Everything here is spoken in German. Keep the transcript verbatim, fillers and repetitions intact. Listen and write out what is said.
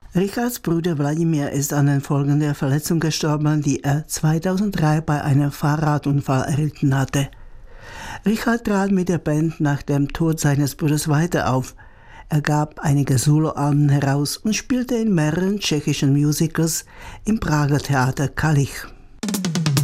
Richards Bruder Wladimir ist an den Folgen der Verletzung gestorben, die er zweitausenddrei bei einem Fahrradunfall erlitten hatte. Richard trat mit der Band nach dem Tod seines Bruders weiter auf. Er gab einige Soloalben heraus und spielte in mehreren tschechischen Musicals im Prager Theater Kalich.